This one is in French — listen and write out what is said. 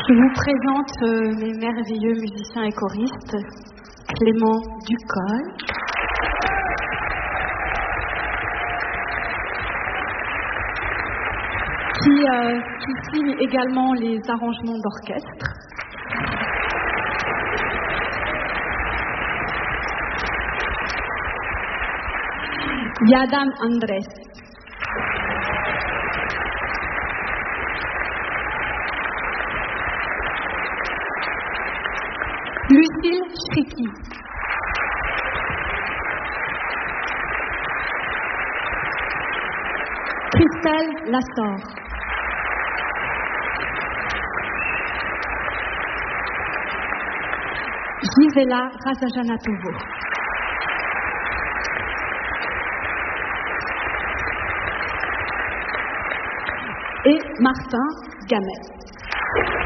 Je vous présente mes merveilleux musiciens et choristes, Clément Ducol, qui signe également les arrangements d'orchestre. Yadan Andres. Lucille Chriki. Christelle Lassor. Gisela Razajanatovo. Et Martin Gamet.